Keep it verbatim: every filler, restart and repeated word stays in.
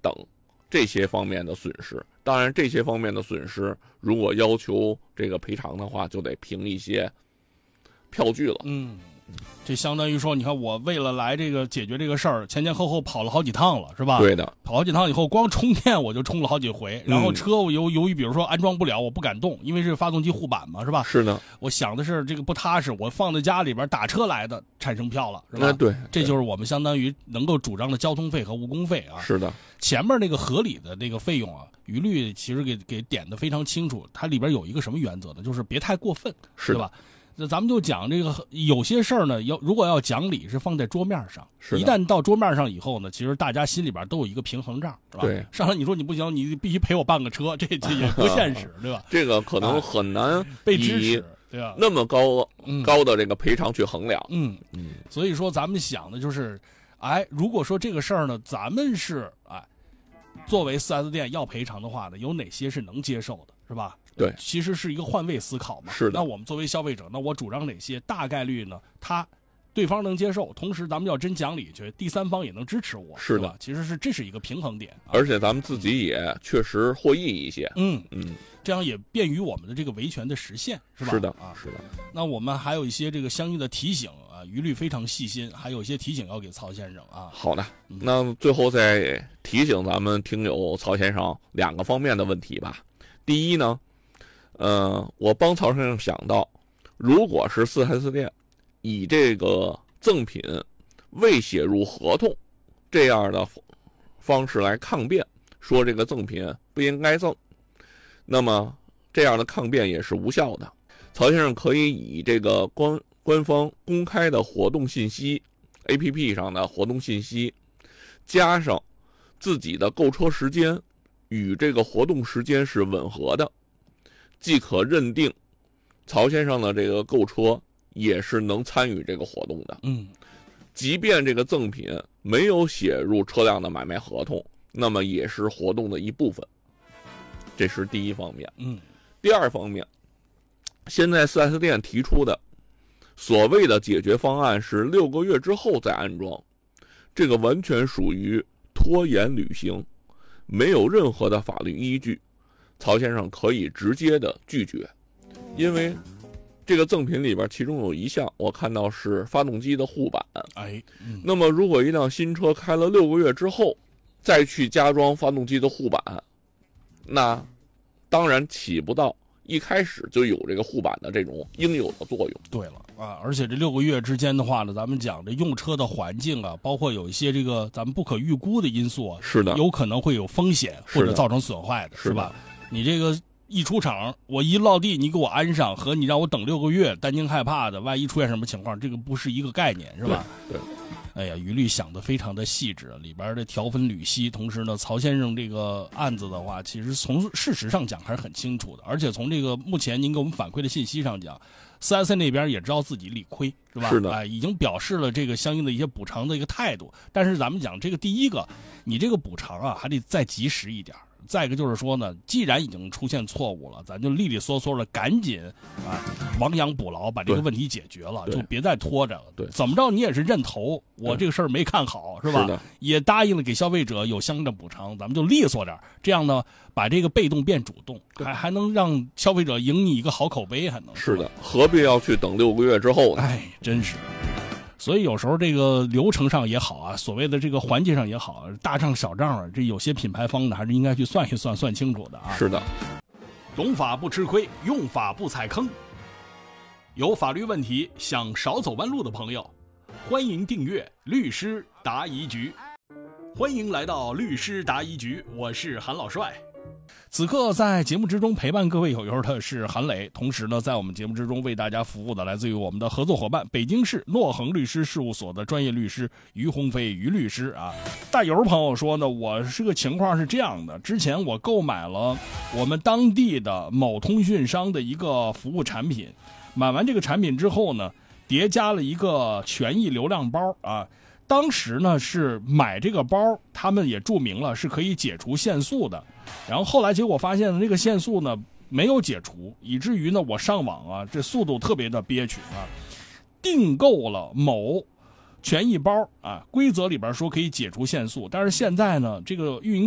等这些方面的损失。当然这些方面的损失如果要求这个赔偿的话，就得凭一些票据了。 嗯，这相当于说，你看我为了来这个解决这个事儿，前前后后跑了好几趟了，是吧？ 对的， 跑好几趟以后，光充电我就充了好几回，然后车我由由于比如说安装不了，我不敢动，因为是发动机护板嘛，是吧？ 是的。 我想的是这个不踏实，我放在家里边打车来的，产生票了，是吧？ 哎，对， 这就是我们相当于能够主张的交通费和误工费啊。 是的， 前面那个合理的那个费用啊，于律其实给给点的非常清楚，它里边有一个什么原则呢？就是别太过分， 是吧？那咱们就讲这个，有些事儿呢，要如果要讲理，是放在桌面上。一旦到桌面上以后呢，其实大家心里边都有一个平衡账，是吧？ 对。 上来你说你不行，你必须赔我半个车，这这也不现实，对吧？ 这个可能很难被支持，对吧？ 那么高、 嗯、 高的这个赔偿去衡量。 嗯嗯。所以说，咱们想的就是，哎，如果说这个事儿呢，咱们是哎，作为 四 S 店要赔偿的话呢，有哪些是能接受的，是吧？ 对， 其实是一个换位思考嘛。 是的。 那我们作为消费者，那我主张哪些大概率呢？他对方能接受，同时咱们要真讲理去，第三方也能支持我， 是的。 其实是这是一个平衡点、啊， 而且咱们自己也确实获益一些。 嗯嗯， 这样也便于我们的这个维权的实现，是吧？ 是的啊， 是的。 那我们还有一些这个相应的提醒啊，于律非常细心，还有一些提醒要给曹先生啊。 好的，那最后再提醒咱们听友曹先生两个方面的问题吧。第一呢。呃，我帮曹先生想到，如果是 四 S 店以这个赠品未写入合同这样的方式来抗辩，说这个赠品不应该赠，那么这样的抗辩也是无效的。曹先生可以以这个官官方公开的活动信息 A P P 上的活动信息，加上自己的购车时间与这个活动时间是吻合的，即可认定曹先生的这个购车也是能参与这个活动的。 嗯， 即便这个赠品没有写入车辆的买卖合同，那么也是活动的一部分。这是第一方面。 嗯， 第二方面，现在 四 S 店提出的所谓的解决方案是六个月之后再安装，这个完全属于拖延履行，没有任何的法律依据。曹先生可以直接的拒绝，因为这个赠品里边其中有一项我看到是发动机的护板。 哎，嗯、 那么如果一辆新车开了六个月之后再去加装发动机的护板，那当然起不到一开始就有这个护板的这种应有的作用。 对了啊，而且这六个月之间的话呢，咱们讲这用车的环境啊，包括有一些这个咱们不可预估的因素啊， 是的， 有可能会有风险或者造成损坏的， 是吧？你这个一出厂，我一落地，你给我安上，和你让我等六个月，担惊害怕的，万一出现什么情况，这个不是一个概念，是吧？ 对。对， 哎呀，于律想得非常的细致，里边的条分缕析。同时呢，曹先生这个案子的话，其实从事实上讲还是很清楚的，而且从这个目前您给我们反馈的信息上讲，四 S 那边也知道自己理亏，是吧？ 是的， 哎，已经表示了这个相应的一些补偿的一个态度。但是咱们讲这个第一个，你这个补偿啊，还得再及时一点。再一个就是说呢，既然已经出现错误了，咱就利利索索的赶紧啊亡羊补牢，把这个问题解决了，就别再拖着了。 对， 怎么着你也是认头，我这个事儿没看好，是吧？ 是的， 也答应了给消费者有相应的补偿，咱们就利索点，这样呢，把这个被动变主动，还还能让消费者赢你一个好口碑，还能是的，何必要去等六个月之后呢？ 哎，真是。所以有时候这个流程上也好啊，所谓的这个环节上也好，大账小账啊，这有些品牌方呢还是应该去算一算，算清楚的啊。 是的， 懂法不吃亏，用法不踩坑。有法律问题想少走弯路的朋友，欢迎订阅律师答疑局。欢迎来到律师答疑局，我是韩老帅。此刻在节目之中陪伴各位友友的是韩磊，同时呢，在我们节目之中为大家服务的来自于我们的合作伙伴北京市诺恒律师事务所的专业律师于鸿飞于律师啊。大友朋友说呢，我是个情况是这样的，之前我购买了我们当地的某通讯商的一个服务产品，买完这个产品之后呢，叠加了一个权益流量包啊。当时呢是买这个包，他们也注明了是可以解除限速的，然后后来结果发现呢，这个限速呢没有解除，以至于呢我上网啊，这速度特别的憋屈啊。订购了某权益包啊，规则里边说可以解除限速，但是现在呢，这个运营